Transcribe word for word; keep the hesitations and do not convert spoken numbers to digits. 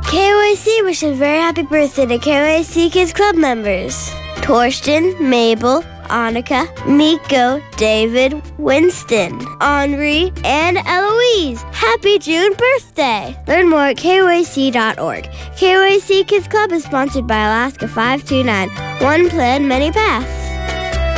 K O A C wishes a very happy birthday to K O A C Kids Club members. Torsten, Mabel, Annika, Miko, David, Winston, Henri, and Eloise. Happy June birthday! Learn more at K O A C dot org. K O A C Kids Club is sponsored by Alaska five two nine. One plan, many paths.